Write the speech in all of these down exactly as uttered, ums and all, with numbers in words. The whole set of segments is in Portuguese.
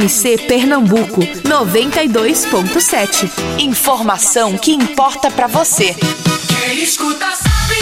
M C Pernambuco, noventa e dois ponto sete. Informação que importa pra você. Quem escuta sabe.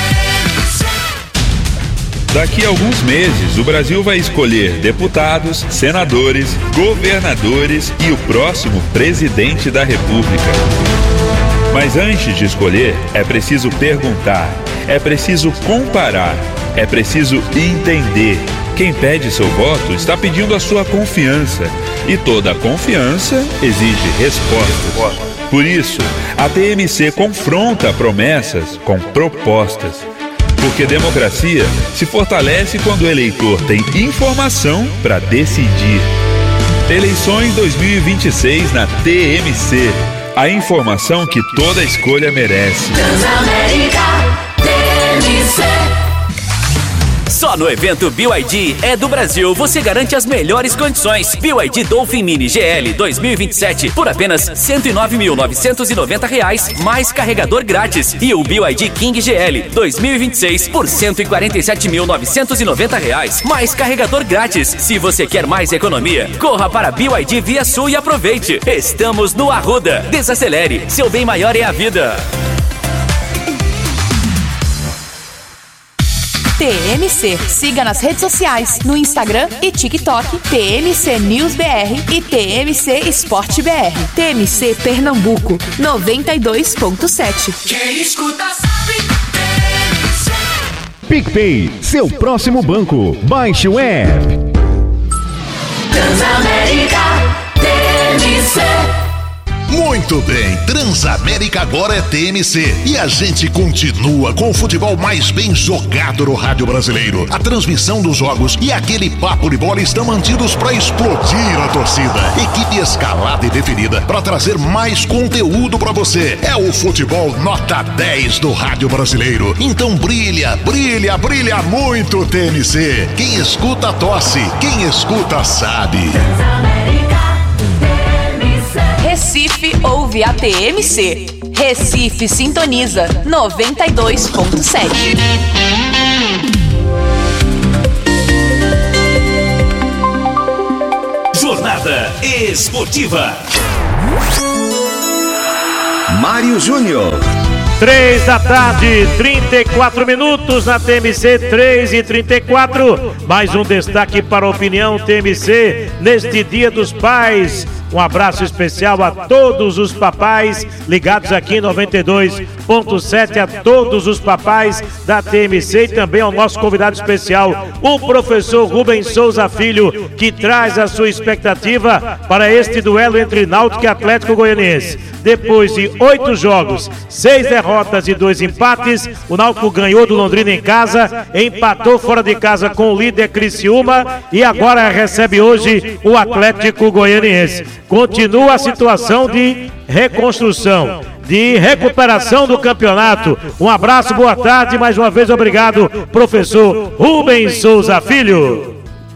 Daqui a alguns meses, o Brasil vai escolher deputados, senadores, governadores e o próximo presidente da República. Mas antes de escolher, é preciso perguntar, é preciso comparar, é preciso entender. Quem pede seu voto está pedindo a sua confiança, e toda confiança exige respostas. Por isso, a T M C confronta promessas com propostas. Porque democracia se fortalece quando o eleitor tem informação para decidir. Eleições dois mil e vinte e seis na T M C. A informação que toda escolha merece. Transamérica T M C. Só no evento B Y D é do Brasil você garante as melhores condições. B Y D Dolphin Mini G L dois mil e vinte e sete por apenas cento e nove mil novecentos e noventa reais mais carregador grátis. E o B Y D King G L dois mil e vinte e seis por cento e quarenta e sete mil novecentos e noventa reais mais carregador grátis. Se você quer mais economia, corra para B Y D Via Sul e aproveite. Estamos no Arruda. Desacelere, seu bem maior é a vida. T M C. Siga nas redes sociais, no Instagram e TikTok, T M C News B R e T M C Esporte B R. T M C Pernambuco, noventa e dois ponto sete. Quem escuta sabe. T M C. PicPay, seu próximo banco. Baixe o app. Transamérica T M C. Muito bem, Transamérica agora é T M C e a gente continua com o futebol mais bem jogado no rádio brasileiro. A transmissão dos jogos e aquele papo de bola estão mantidos para explodir a torcida. Equipe escalada e definida para trazer mais conteúdo para você. É o futebol nota dez do rádio brasileiro. Então brilha, brilha, brilha muito T M C. Quem escuta tosse, quem escuta sabe. Recife ouve a T M C. Recife sintoniza noventa e dois ponto sete. Jornada Esportiva. Mário Júnior. Três da tarde, trinta e quatro minutos na T M C, três e trinta e quatro. Mais um destaque para a opinião T M C neste Dia dos Pais. Um abraço especial a todos os papais ligados aqui em noventa e dois ponto sete, a todos os papais da T M C e também ao nosso convidado especial, o professor Rubens Souza Filho, que traz a sua expectativa para este duelo entre Náutico e Atlético Goianiense. Depois de oito jogos, seis derrotas e dois empates, o Náutico ganhou do Londrina em casa, empatou fora de casa com o líder Criciúma e agora recebe hoje o Atlético Goianiense. Continua a situação de reconstrução, de recuperação do campeonato. Um abraço, boa tarde, mais uma vez obrigado, professor Rubens Souza Filho.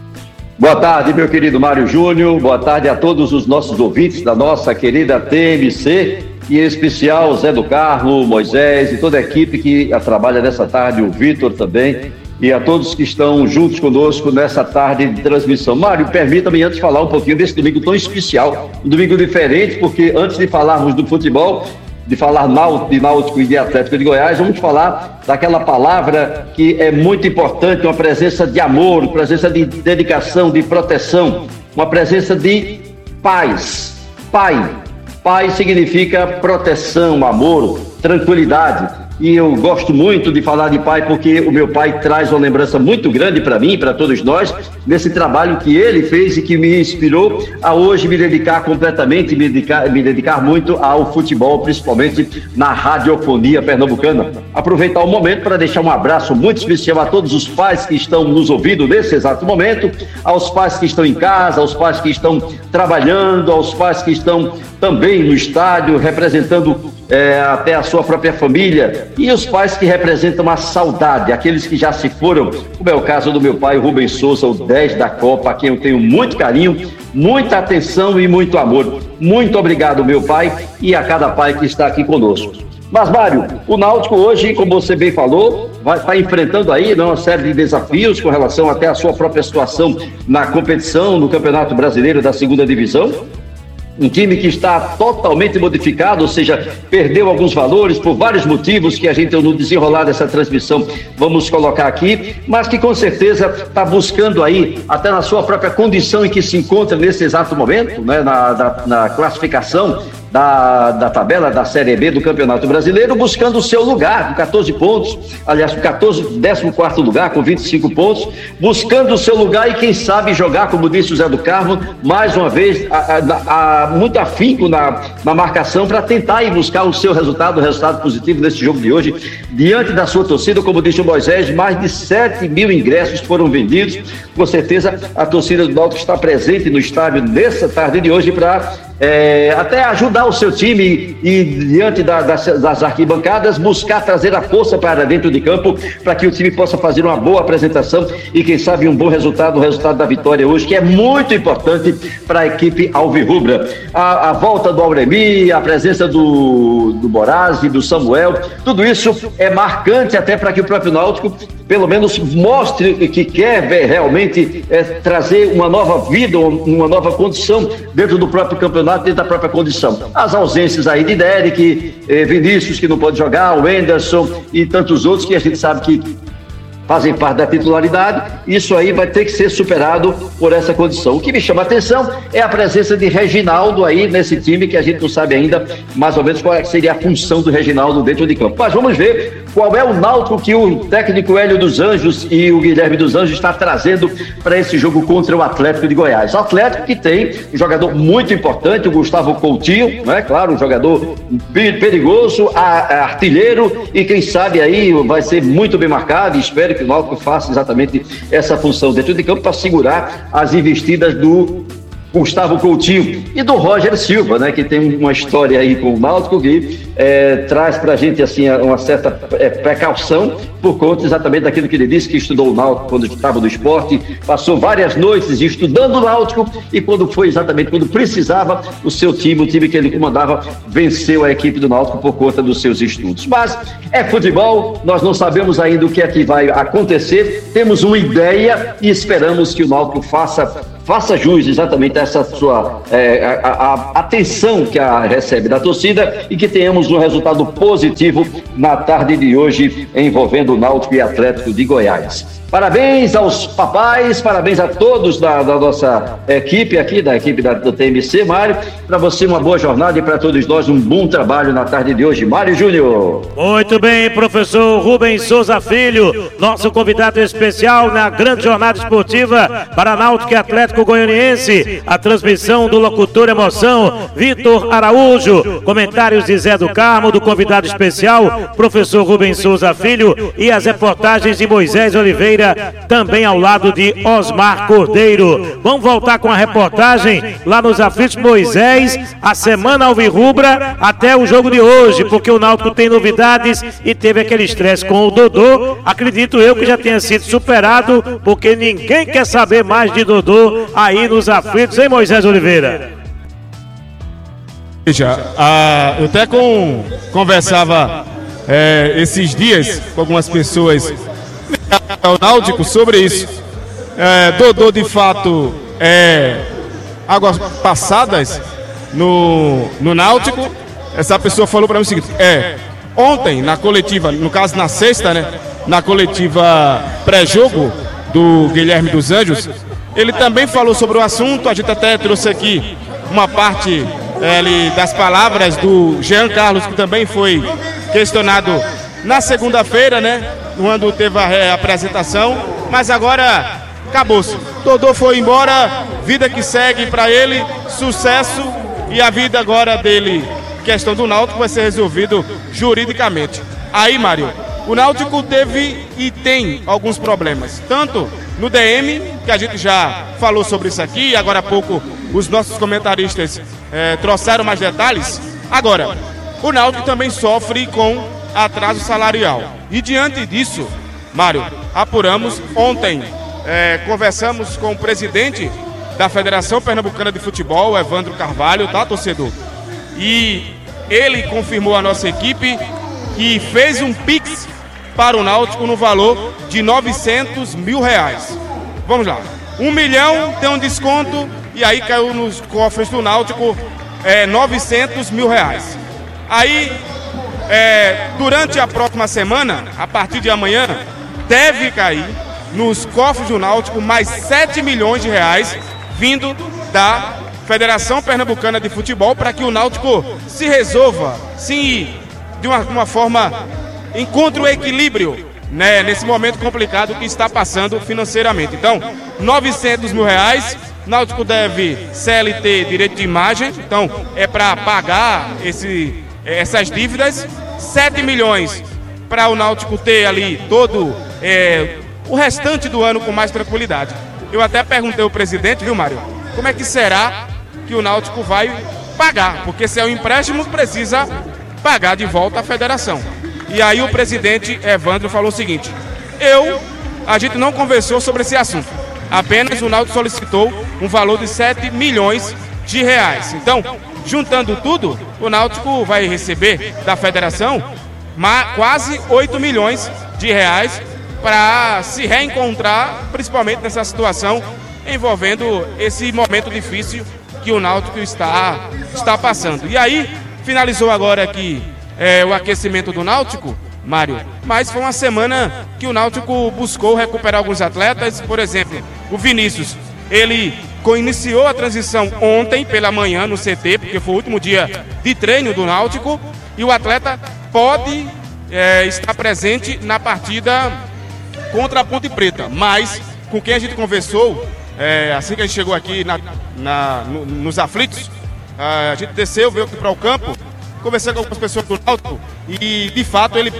Boa tarde, meu querido Mário Júnior, boa tarde a todos os nossos ouvintes da nossa querida T M C, e em especial Zé do Carmo, Moisés e toda a equipe que trabalha nessa tarde, o Vitor também, e a todos que estão juntos conosco nessa tarde de transmissão. Mário, permita-me antes falar um pouquinho desse domingo tão especial, um domingo diferente, porque antes de falarmos do futebol, de falar de Náutico e de Atlético de Goiás, vamos falar daquela palavra que é muito importante, uma presença de amor, presença de dedicação, de proteção, uma presença de paz. Pai. Pai significa proteção, amor, tranquilidade. E eu gosto muito de falar de pai porque o meu pai traz uma lembrança muito grande para mim, para todos nós, nesse trabalho que ele fez e que me inspirou a hoje me dedicar completamente, me dedicar, me dedicar muito ao futebol, principalmente na radiofonia pernambucana. Aproveitar o momento para deixar um abraço muito especial a todos os pais que estão nos ouvindo nesse exato momento, aos pais que estão em casa, aos pais que estão trabalhando, aos pais que estão também no estádio, representando É, até a sua própria família, e os pais que representam a saudade, aqueles que já se foram, como é o caso do meu pai Rubens Souza, o dez da Copa, a quem eu tenho muito carinho, muita atenção e muito amor. Muito obrigado, meu pai, e a cada pai que está aqui conosco. Mas, Mário, o Náutico hoje, como você bem falou, vai estar enfrentando aí, né, uma série de desafios com relação até à sua própria situação na competição, no Campeonato Brasileiro da Segunda Divisão. Um time que está totalmente modificado, ou seja, perdeu alguns valores por vários motivos que a gente, no desenrolar dessa transmissão, vamos colocar aqui, mas que com certeza está buscando aí, até na sua própria condição em que se encontra nesse exato momento, né, na, na, na classificação da, da tabela da Série B do Campeonato Brasileiro, buscando o seu lugar, com catorze pontos, aliás, com décimo quarto lugar, com vinte e cinco pontos, buscando o seu lugar e quem sabe jogar, como disse o Zé do Carmo, mais uma vez, a, a, a, muito afinco na, na marcação para tentar ir buscar o seu resultado, o resultado positivo nesse jogo de hoje, diante da sua torcida, como disse o Moisés, mais de sete mil ingressos foram vendidos, com certeza a torcida do Náutico está presente no estádio nessa tarde de hoje para É, até ajudar o seu time e, diante da, das, das arquibancadas, buscar trazer a força para dentro de campo, para que o time possa fazer uma boa apresentação e, quem sabe, um bom resultado, o resultado da vitória hoje, que é muito importante para a equipe alvirrubra. A, a volta do Auremi, a presença do, do Borazzi, do Samuel, tudo isso é marcante até para que o próprio Náutico, pelo menos, mostre que quer ver, realmente é, trazer uma nova vida, uma nova condição dentro do próprio campeonato, dentro da própria condição. As ausências aí de Derek, eh, Vinícius, que não pode jogar, o Anderson e tantos outros que a gente sabe que fazem parte da titularidade, isso aí vai ter que ser superado por essa condição. O que me chama a atenção é a presença de Reginaldo aí nesse time, que a gente não sabe ainda mais ou menos qual seria a função do Reginaldo dentro de campo. Mas vamos ver qual é o Náutico que o técnico Hélio dos Anjos e o Guilherme dos Anjos está trazendo para esse jogo contra o Atlético de Goiás. O Atlético que tem um jogador muito importante, o Gustavo Coutinho, né? Claro, um jogador perigoso, artilheiro e quem sabe aí vai ser muito bem marcado, e espero que o Náutico faça exatamente essa função dentro de campo para segurar as investidas do Gustavo Coutinho e do Roger Silva, né, que tem uma história aí com o Náutico que é, traz pra gente assim uma certa é, precaução por conta exatamente daquilo que ele disse, que estudou o Náutico quando estava no esporte, passou várias noites estudando o Náutico e quando foi exatamente quando precisava, o seu time, o time que ele comandava, venceu a equipe do Náutico por conta dos seus estudos. Mas é futebol, nós não sabemos ainda o que é que vai acontecer, temos uma ideia e esperamos que o Náutico faça faça jus exatamente a essa sua é, a, a, a atenção que a recebe da torcida e que tenhamos um resultado positivo na tarde de hoje envolvendo o Náutico e Atlético de Goiás. Parabéns aos papais, parabéns a todos da, da nossa equipe aqui, da equipe da, do T M C, Mário. Para você uma boa jornada e para todos nós um bom trabalho na tarde de hoje. Mário Júnior. Muito bem, professor Rubens Souza Filho, nosso convidado especial na grande jornada esportiva para Náutico e Atlético Goianiense. A transmissão do locutor Emoção, Vitor Araújo. Comentários de Zé do Carmo, do convidado especial, professor Rubens Souza Filho, e as reportagens de Moisés Oliveira, também ao lado de Osmar Cordeiro. Vamos voltar com a reportagem lá nos aflitos, Moisés, a semana alvirrubra até o jogo de hoje, porque o Náutico tem novidades e teve aquele estresse com o Dodô. Acredito eu que já tenha sido superado, porque ninguém quer saber mais de Dodô aí nos aflitos, hein, Moisés Oliveira? Veja, ah, eu até com, conversava é, esses dias com algumas pessoas ao Náutico sobre isso. É, Dodô de fato é águas passadas no, no Náutico. Essa pessoa falou para mim o seguinte: é, ontem na coletiva, no caso na sexta, né, na coletiva pré-jogo do Guilherme dos Anjos, ele também falou sobre o assunto. A gente até trouxe aqui uma parte é, das palavras do Jean Carlos, que também foi questionado na segunda-feira, né, quando teve a reapresentação, mas agora acabou-se. Dodô foi embora, vida que segue para ele, sucesso, e a vida agora dele, questão do Náutico, vai ser resolvido juridicamente. Aí, Mário, o Náutico teve e tem alguns problemas, tanto no D M, que a gente já falou sobre isso aqui, agora há pouco os nossos comentaristas é, trouxeram mais detalhes. Agora, o Náutico também sofre com atraso salarial. E diante disso, Mário, apuramos ontem, é, conversamos com o presidente da Federação Pernambucana de Futebol, Evandro Carvalho, tá, torcedor? E ele confirmou à nossa equipe que fez um Pix para o Náutico no valor de novecentos mil reais. Vamos lá. Um milhão tem um desconto e aí caiu nos cofres do Náutico é, novecentos mil reais. Aí, é, durante a próxima semana, a partir de amanhã, deve cair nos cofres do Náutico mais sete milhões de reais vindo da Federação Pernambucana de Futebol para que o Náutico se resolva, sim, de uma, uma forma, encontre o equilíbrio, né, nesse momento complicado que está passando financeiramente. Então, novecentos mil reais, Náutico deve C L T direito de imagem, então é para pagar esse, essas dívidas, sete milhões para o Náutico ter ali todo é, o restante do ano com mais tranquilidade. Eu até perguntei ao presidente, viu, Mário, como é que será que o Náutico vai pagar? Porque se é um empréstimo, precisa pagar de volta à federação. E aí o presidente Evandro falou o seguinte: eu, a gente não conversou sobre esse assunto, apenas o Náutico solicitou um valor de sete milhões de reais. Então, juntando tudo, o Náutico vai receber da federação quase oito milhões de reais para se reencontrar, principalmente nessa situação envolvendo esse momento difícil que o Náutico está, está passando. E aí, finalizou agora aqui é, o aquecimento do Náutico, Mário, mas foi uma semana que o Náutico buscou recuperar alguns atletas. Por exemplo, o Vinícius, ele iniciou a transição ontem pela manhã no C T, porque foi o último dia de treino do Náutico, e o atleta pode é, estar presente na partida contra a Ponte Preta, mas com quem a gente conversou, é, assim que a gente chegou aqui na, na, no, nos aflitos, a gente desceu, veio aqui para o campo, conversei com algumas pessoas do Náutico e, de fato, ele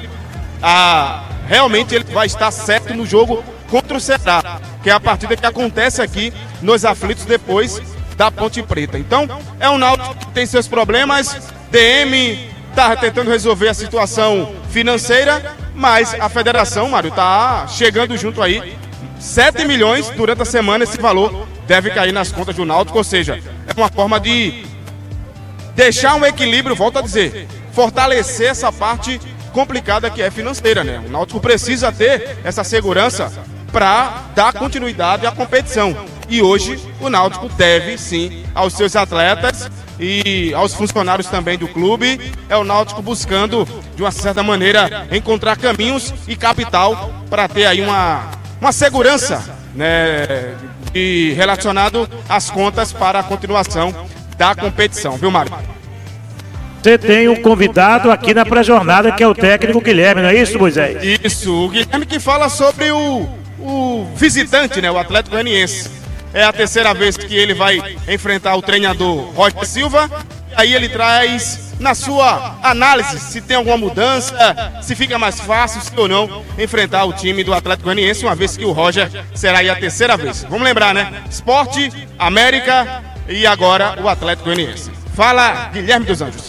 a, realmente ele vai estar certo no jogo contra o Ceará, que é a partida que acontece aqui nos aflitos depois da Ponte Preta. Então, é um Náutico que tem seus problemas, D M está tentando resolver a situação financeira, mas a federação, Mário, está chegando junto aí, sete milhões durante a semana, esse valor deve cair nas contas do Náutico, ou seja, é uma forma de deixar um equilíbrio, volto a dizer, fortalecer essa parte complicada que é financeira, né? O Náutico precisa ter essa segurança para dar continuidade à competição. E hoje o Náutico deve, sim, aos seus atletas e aos funcionários também do clube, é o Náutico buscando, de uma certa maneira, encontrar caminhos e capital para ter aí uma, uma segurança, né, e relacionado às contas para a continuação da competição, viu, Mário? Você tem um convidado aqui na pré-jornada que é o técnico Guilherme, não é isso, Moisés? Isso, o Guilherme que fala sobre o, o visitante, né, o Atlético Goianiense. É a terceira vez que ele vai enfrentar o treinador Roger Silva. E aí ele traz, na sua análise, se tem alguma mudança, se fica mais fácil, se ou não, enfrentar o time do Atlético Goianiense, uma vez que o Roger será aí a terceira vez. Vamos lembrar, né? Esporte, América e agora o Atlético Goianiense. Fala, Guilherme dos Anjos.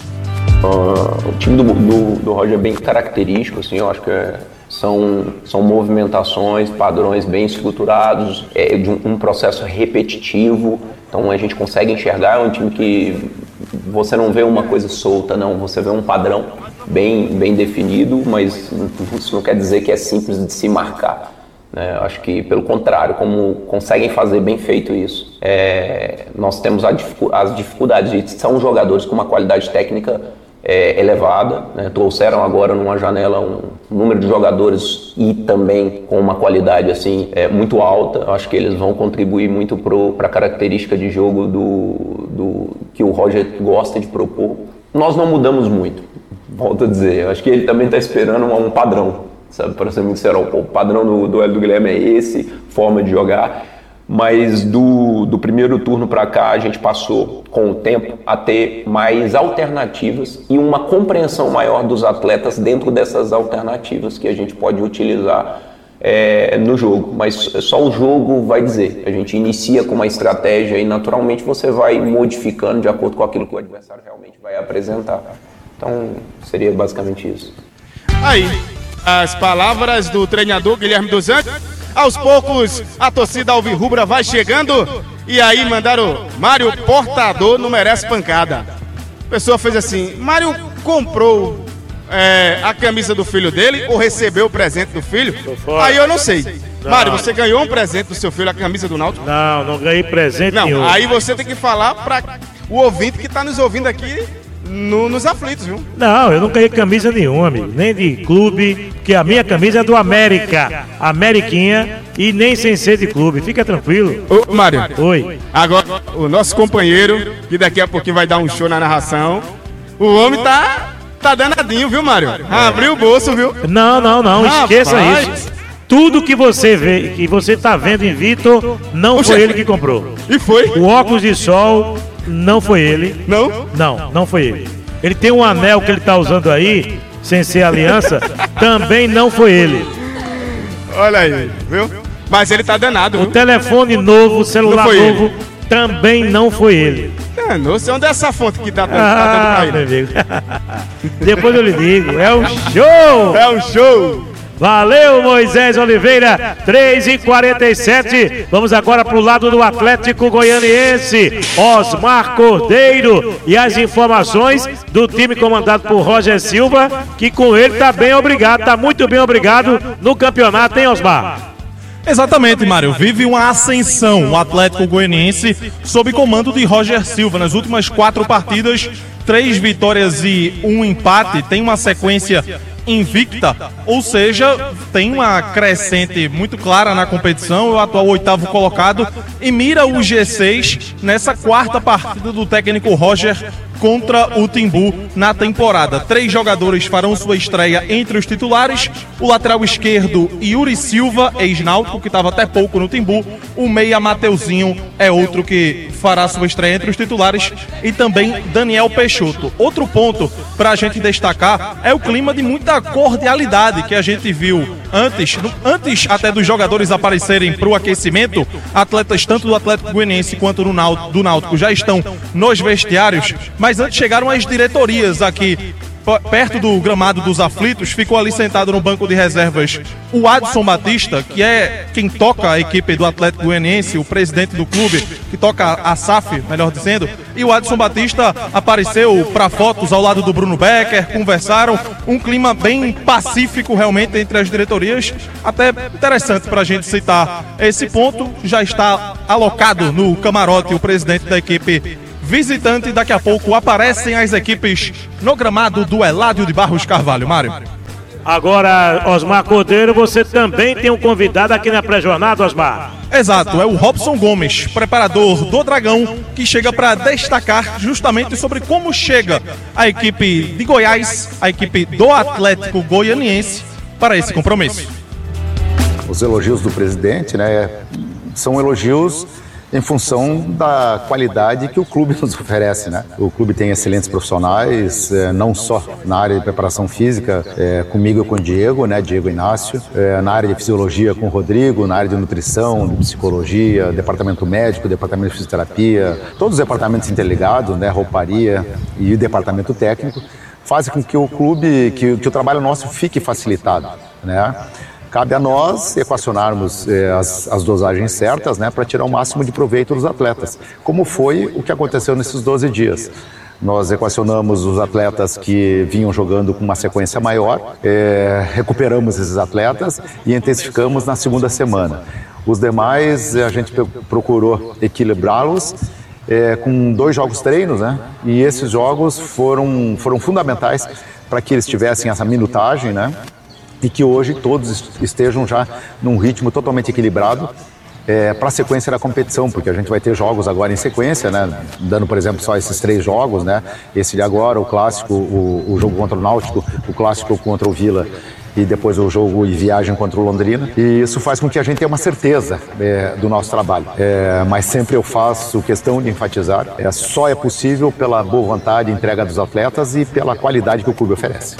Uh, o time do, do, do Roger é bem característico, assim, eu acho que é... São, são movimentações, padrões bem estruturados, é, de um, um processo repetitivo, então a gente consegue enxergar, é um time que você não vê uma coisa solta, não, você vê um padrão bem, bem definido, mas isso não quer dizer que é simples de se marcar, né? Acho que, pelo contrário, como conseguem fazer bem feito isso, é, nós temos a dificu- as dificuldades, de, são jogadores com uma qualidade técnica É, elevada, né? Trouxeram agora numa janela um número de jogadores e também com uma qualidade assim, é, muito alta. Acho que eles vão contribuir muito para a característica de jogo do, do, que o Roger gosta de propor. Nós não mudamos muito, volto a dizer. Acho que ele também está esperando um, um padrão, sabe? Para ser muito sincero, o padrão do duelo do Guilherme é esse, forma de jogar. Mas do, do primeiro turno para cá a gente passou com o tempo a ter mais alternativas e uma compreensão maior dos atletas dentro dessas alternativas que a gente pode utilizar é, no jogo. Mas só o jogo vai dizer, a gente inicia com uma estratégia e naturalmente você vai modificando de acordo com aquilo que o adversário realmente vai apresentar. Então seria basicamente isso. Aí, as palavras do treinador Guilherme dos Anjos. Aos poucos, a torcida alvirrubra vai chegando. E aí mandaram Mário Portador, não merece pancada. A pessoa fez assim, Mário comprou é, a camisa do filho dele ou recebeu o presente do filho? Aí eu não sei. Não. Mário, você ganhou um presente do seu filho, a camisa do Náutico? Não, não ganhei presente não, nenhum. Aí você tem que falar para o ouvinte que tá nos ouvindo aqui no, nos aflitos, viu? Não, eu não ganhei camisa nenhuma, amigo. Nem de clube, porque a minha camisa é do América. Ameriquinha e nem sem ser de clube. Fica tranquilo. Ô, Mário. Oi. Agora, o nosso companheiro, que daqui a pouquinho vai dar um show na narração, o homem tá, tá danadinho, viu, Mário? Abriu o bolso, viu? Não, não, não. Rapaz. Esqueça isso. Tudo que você vê, que você tá vendo em Vitor, não Oxe. foi ele que comprou. E foi? O óculos de sol não foi ele. Não? Não, não foi ele. Ele tem um anel que ele tá usando aí, sem ser aliança, também não foi ele. Olha aí, viu? Mas ele tá danado, viu? O telefone novo, o celular Não novo, ele. Também não foi ele. É, não sei onde é essa fonte que tá, tá Ah, dando pra ele. meu amigo. Depois eu lhe digo, é um show! É um show! Valeu, Moisés Oliveira, três e quarenta e sete. Vamos agora pro lado do Atlético Goianiense, Osmar Cordeiro. E as informações do time comandado por Roger Silva, que com ele tá bem obrigado, tá muito bem obrigado no campeonato, hein, Osmar? Exatamente, Mário. Vive uma ascensão o Atlético Goianiense sob comando de Roger Silva. Nas últimas quatro partidas, três vitórias e um empate. Tem uma sequência invicta, ou seja, tem uma crescente muito clara na competição. O atual oitavo colocado e mira o G seis nessa quarta partida do técnico Roger contra o Timbu na temporada. Três jogadores farão sua estreia entre os titulares: o lateral esquerdo Yuri Silva, ex-náutico, que estava até pouco no Timbu. O meia Mateuzinho é outro que fará sua estreia entre os titulares, e também Daniel Peixoto. Outro ponto para a gente destacar é o clima de muita cordialidade que a gente viu antes, antes até dos jogadores aparecerem para o aquecimento. Atletas tanto do Atlético Goianiense quanto do Náutico, do Náutico já estão nos vestiários, mas antes chegaram as diretorias aqui perto do gramado dos aflitos. Ficou ali sentado no banco de reservas o Adson Batista, que é quem toca a equipe do Atlético Goianiense, o presidente do clube, que toca a S A F, melhor dizendo. E o Adson Batista apareceu para fotos ao lado do Bruno Becker, conversaram, um clima bem pacífico realmente entre as diretorias. Até interessante para a gente citar esse ponto. Já está alocado no camarote o presidente da equipe visitante. Daqui a pouco aparecem as equipes no gramado do Eládio de Barros Carvalho. Mário. Agora, Osmar Cordeiro, você também tem um convidado aqui na pré-jornada, Osmar. Exato, é o Robson Gomes, preparador do Dragão, que chega para destacar justamente sobre como chega a equipe de Goiás, a equipe do Atlético Goianiense, para esse compromisso. Os elogios do presidente, né, são elogios em função da qualidade que o clube nos oferece, né? O clube tem excelentes profissionais, não só na área de preparação física, é, comigo e com o Diego, né? Diego Inácio, é, na área de fisiologia com o Rodrigo, na área de nutrição, de psicologia, departamento médico, departamento de fisioterapia, todos os departamentos interligados, né? Rouparia e o departamento técnico, fazem com que o clube, que, que o trabalho nosso fique facilitado, né? Cabe a nós equacionarmos eh, as, as dosagens certas, né, para tirar o máximo de proveito dos atletas, como foi o que aconteceu nesses doze dias. Nós equacionamos os atletas que vinham jogando com uma sequência maior, eh, recuperamos esses atletas e intensificamos na segunda semana. Os demais, a gente procurou equilibrá-los eh, com dois jogos treinos, né, e esses jogos foram, foram fundamentais para que eles tivessem essa minutagem, né, e que hoje todos estejam já num ritmo totalmente equilibrado é, para a sequência da competição, porque a gente vai ter jogos agora em sequência, né? Dando, por exemplo, só esses três jogos, né? Esse de agora, o clássico, o, o jogo contra o Náutico, o clássico contra o Vila e depois o jogo e viagem contra o Londrina. E isso faz com que a gente tenha uma certeza é, do nosso trabalho. É, mas sempre eu faço questão de enfatizar, é, só é possível pela boa vontade e entrega dos atletas e pela qualidade que o clube oferece.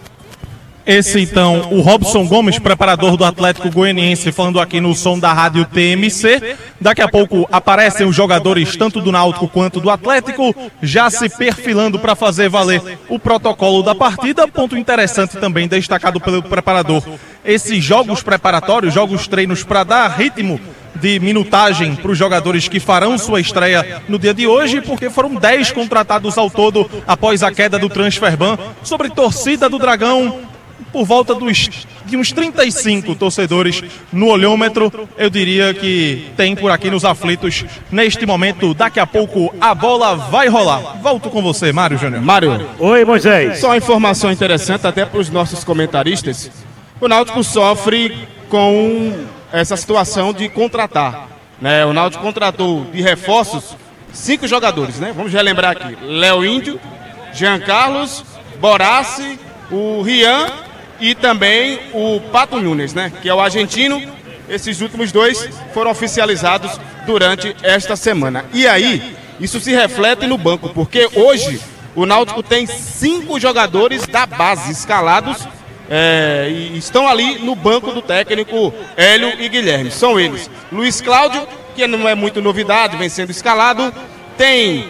Esse, então, o Robson Gomes, preparador do Atlético Goianiense, falando aqui no som da rádio T M C. Daqui a pouco aparecem os jogadores tanto do Náutico quanto do Atlético, já se perfilando para fazer valer o protocolo da partida. Ponto interessante também destacado pelo preparador: esses jogos preparatórios, jogos treinos para dar ritmo de minutagem para os jogadores que farão sua estreia no dia de hoje, porque foram dez contratados ao todo após a queda do Transferban. Sobre torcida do Dragão, por volta dos, de uns trinta e cinco torcedores no olhômetro, eu diria que tem por aqui nos aflitos neste momento. Daqui a pouco a bola vai rolar. Volto com você, Mário Júnior. Mário. Oi, Moisés. Só uma informação interessante até para os nossos comentaristas. O Náutico sofre com essa situação de contratar, né? O Náutico contratou de reforços cinco jogadores, né? Vamos relembrar aqui: Léo Índio, Jean Carlos, Borassi, o Rian e também o Pato Nunes, né? Que é o argentino. Esses últimos dois foram oficializados durante esta semana. E aí, isso se reflete no banco, porque hoje o Náutico tem cinco jogadores da base escalados é, e estão ali no banco do técnico Hélio e Guilherme. São eles: Luiz Cláudio, que não é muito novidade, vem sendo escalado. Tem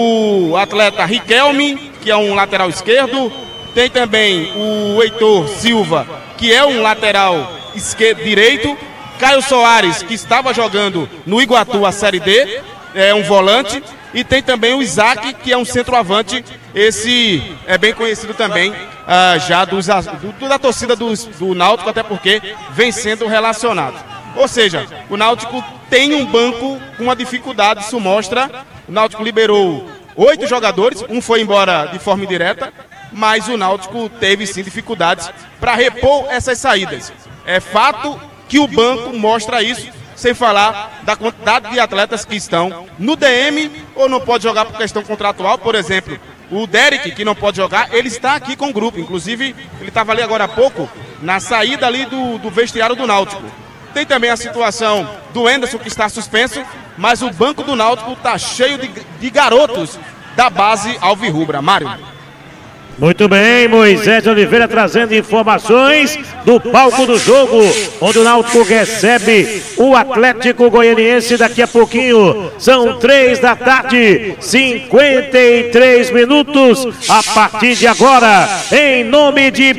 o atleta Riquelme, que é um lateral esquerdo. Tem também o Heitor Silva, que é um lateral esquerdo, direito. Caio Soares, que estava jogando no Iguatu a Série D, é um volante. E tem também o Isaac, que é um centroavante. Esse é bem conhecido também ah, já dos, do, da torcida do, do Náutico, até porque vem sendo relacionado. Ou seja, o Náutico tem um banco com uma dificuldade, isso mostra. O Náutico liberou oito jogadores, um foi embora de forma indireta, mas o Náutico teve sim dificuldades para repor essas saídas. É fato que o banco mostra isso, sem falar da quantidade de atletas que estão no D M ou não pode jogar por questão contratual. Por exemplo, o Derek, que não pode jogar, ele está aqui com o grupo. Inclusive, ele estava ali agora há pouco, na saída ali do, do vestiário do Náutico. Tem também a situação do Anderson, que está suspenso, mas o banco do Náutico está cheio de, de garotos da base alvirrubra. Mário. Muito bem, Moisés Oliveira trazendo informações do palco do jogo, onde o Náutico recebe o Atlético Goianiense daqui a pouquinho. São três da tarde, cinquenta e três minutos. A partir de agora, em nome de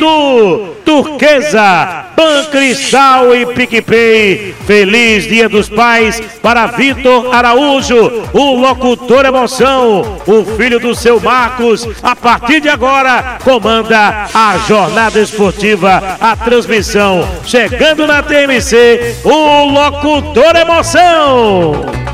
Pitu, Turquesa, Pancristal e PicPay. Feliz Dia dos Pais para Vitor Araújo, o locutor emoção, o filho do seu Marcos. A partir de agora, comanda a jornada esportiva, a transmissão. Chegando na T M C, o locutor emoção.